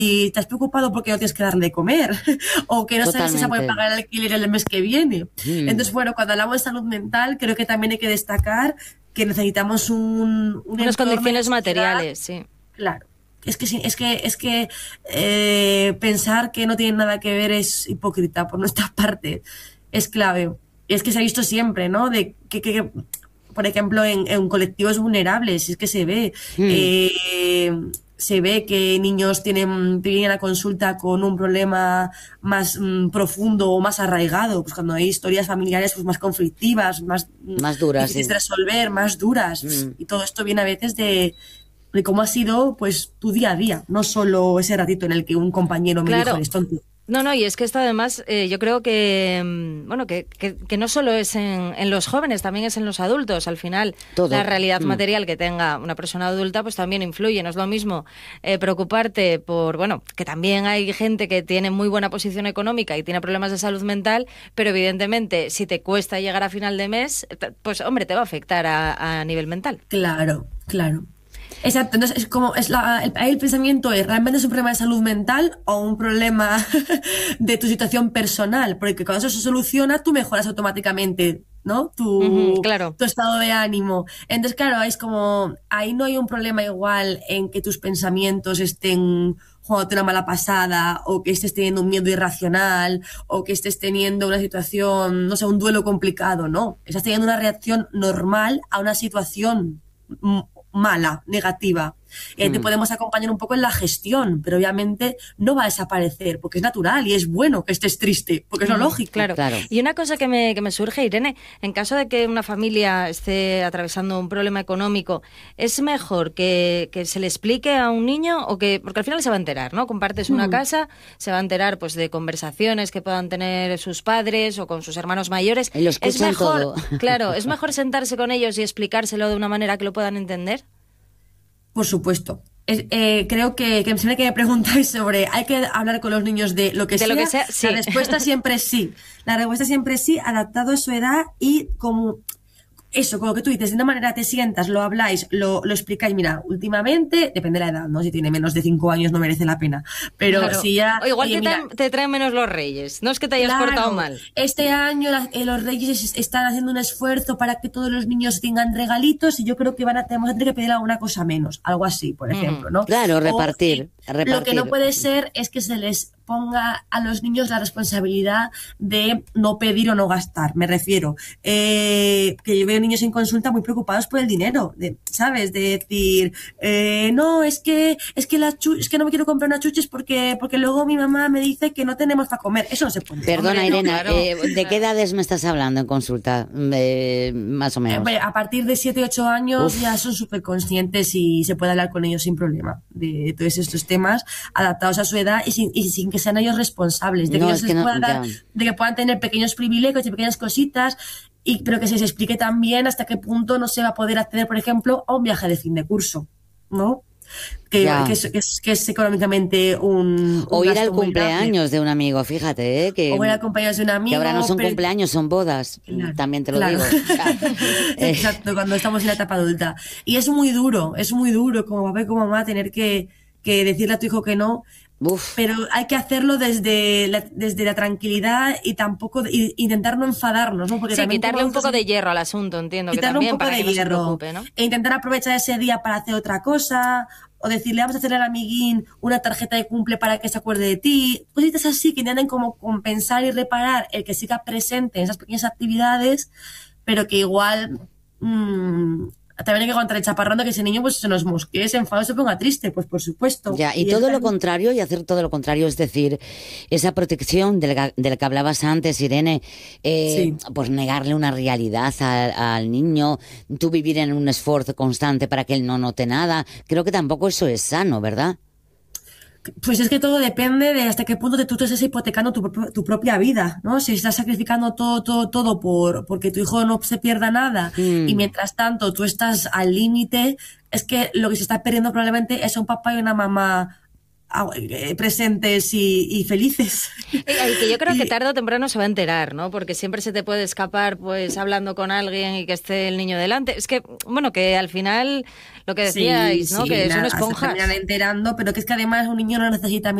y te has preocupado porque no tienes que darle de comer o que no sabes si se puede Totalmente. pagar el alquiler el mes que viene. Entonces, bueno, cuando hablamos de salud mental, creo que también hay que destacar que necesitamos un Unas entorno de condiciones sociedad. materiales, sí. Claro. Es que, sí, es que pensar que no tiene nada que ver es hipócrita por nuestra parte. Es clave. Es que se ha visto siempre, ¿no? De que por ejemplo, en colectivos vulnerables, es que se ve que niños vienen a consulta con un problema más profundo o más arraigado, pues cuando hay historias familiares pues más conflictivas, Más duras, difíciles sí. de resolver, más duras. Y todo esto viene a veces de cómo ha sido pues tu día a día, no solo ese ratito en el que un compañero me dijo, Claro. eres tonto. No, y es que esto además yo creo que, bueno, que no solo es en los jóvenes, también es en los adultos. Al final, Todo. la realidad material que tenga una persona adulta pues también influye. No es lo mismo preocuparte por, bueno, que también hay gente que tiene muy buena posición económica y tiene problemas de salud mental, pero evidentemente si te cuesta llegar a final de mes, pues hombre, te va a afectar a nivel mental. Claro, claro. Exacto, entonces es como ahí el pensamiento es, ¿realmente es un problema de salud mental o un problema de tu situación personal? Porque cuando eso se soluciona, tú mejoras automáticamente, ¿no? Claro. Tu estado de ánimo. Entonces, claro, es como, ahí no hay un problema igual en que tus pensamientos estén jugándote una mala pasada, o que estés teniendo un miedo irracional, o que estés teniendo una situación, no sé, un duelo complicado, ¿no? Estás teniendo una reacción normal a una situación mala, negativa. Y ahí te podemos acompañar un poco en la gestión, pero obviamente no va a desaparecer, porque es natural y es bueno que estés triste, porque es lo lógico. Claro. Y una cosa que me surge, Irene, en caso de que una familia esté atravesando un problema económico, ¿es mejor que se le explique a un niño o que, porque al final se va a enterar, ¿no? Compartes una casa, se va a enterar pues de conversaciones que puedan tener sus padres o con sus hermanos mayores. Y lo escuchan es mejor, todo. claro, es mejor sentarse con ellos y explicárselo de una manera que lo puedan entender. Por supuesto. Creo que siempre que me preguntáis sobre ¿hay que hablar con los niños de lo que sea? Lo que sea, sí. La respuesta siempre es sí. La respuesta siempre es sí, adaptado a su edad y como eso, como que tú dices, de una manera te sientas, lo habláis, lo explicáis. Mira, últimamente, depende de la edad, ¿no? Si tiene menos de 5 años no merece la pena. Pero claro. si ya... O igual oye, te traen menos los reyes, no es que te hayas portado mal. Este año los reyes están haciendo un esfuerzo para que todos los niños tengan regalitos y yo creo que vamos a tener que pedir alguna cosa menos, algo así, por ejemplo, ¿no? Claro, repartir. Lo que no puede ser es que se les ponga a los niños la responsabilidad de no pedir o no gastar, me refiero. Que yo veo niños en consulta muy preocupados por el dinero, ¿sabes? De decir, no, es que no me quiero comprar unas chuches porque luego mi mamá me dice que no tenemos para comer. Eso no se puede. Perdona, Irene, claro. ¿de qué edades me estás hablando en consulta? Más o menos. A partir de 7, 8 años ya son súper conscientes y se puede hablar con ellos sin problema de todos estos temas adaptados a su edad y sin que sean ellos responsables de que puedan tener pequeños privilegios y pequeñas cositas, pero que se les explique también hasta qué punto no se va a poder acceder, por ejemplo, a un viaje de fin de curso, ¿no? Que es económicamente o ir al cumpleaños de un amigo, fíjate, que o ir al cumpleaños de un amigo, que ahora no son cumpleaños, son bodas, también te lo digo. Exacto, cuando estamos en la etapa adulta. Y es muy duro como papá y como mamá tener que decirle a tu hijo que no. Uf. Pero hay que hacerlo desde la tranquilidad y tampoco intentar no enfadarnos, ¿no? Porque sí, quitarle un poco de hierro al asunto, entiendo, que también para que no se preocupe, ¿no? E intentar aprovechar ese día para hacer otra cosa, o decirle, vamos a hacerle al amiguín una tarjeta de cumple para que se acuerde de ti. Cositas así que intenten como compensar y reparar el que siga presente en esas pequeñas actividades, pero que igual... también hay que aguantar el chaparrón que ese niño pues se nos mosquee, se enfade, se ponga triste, pues por supuesto. Ya, y todo lo contrario, y hacer todo lo contrario, es decir, esa protección de la que hablabas antes, Irene, sí. Pues negarle una realidad al niño, tú vivir en un esfuerzo constante para que él no note nada, creo que tampoco eso es sano, ¿verdad? Pues es que todo depende de hasta qué punto tú te estás hipotecando tu propia vida, ¿no? Si estás sacrificando todo porque tu hijo no se pierda nada y mientras tanto tú estás al límite, es que lo que se está perdiendo probablemente es un papá y una mamá presentes y felices. Que yo creo que tarde o temprano se va a enterar, ¿no? Porque siempre se te puede escapar, pues, hablando con alguien y que esté el niño delante. Es que, bueno, que al final, lo que decíais, ¿no? Que son esponjas. Se terminan enterando, pero que es que además un niño no necesita